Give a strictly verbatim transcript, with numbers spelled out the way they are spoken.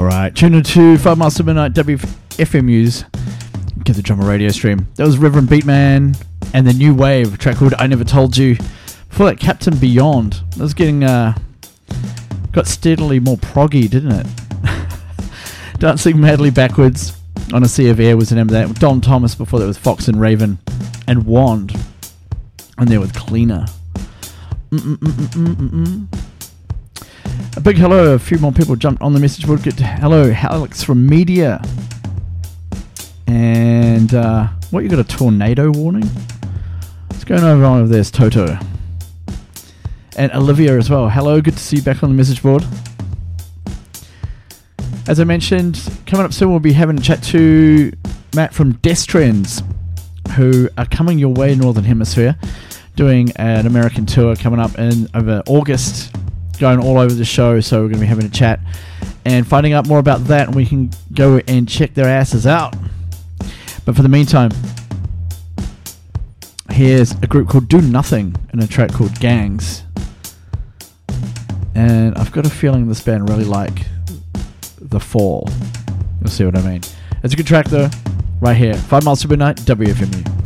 Alright, tune in to five Miles to Midnight W F M U's Get the Drummer radio stream. That was Reverend Beatman and the New Wave, a track called I Never Told You. Before that, Captain Beyond. That was getting, uh, got steadily more proggy, didn't it? Dancing Madly Backwards on a Sea of Air was the name of that. Don Thomas before that was Fox and Raven and Wand. And there with Cleaner. Mm-mm-mm-mm-mm-mm. A big hello. A few more people jumped on the message board. Good hello, Alex from Media. And uh, what, you got a tornado warning? What's going on over there? It's Toto. And Olivia as well. Hello, good to see you back on the message board. As I mentioned, coming up soon we'll be having a chat to Matt from Death Trends, who are coming your way, Northern Hemisphere, doing an American tour coming up in over August, going all over the show. So we're going to be having a chat and finding out more about that, and we can go and check their asses out. But for the meantime, here's a group called Do Nothing and a track called Gangs. And I've got a feeling this band really like The Fall. You'll see what I mean. It's a good track though. Right here, five Miles to Midnight, W F M U.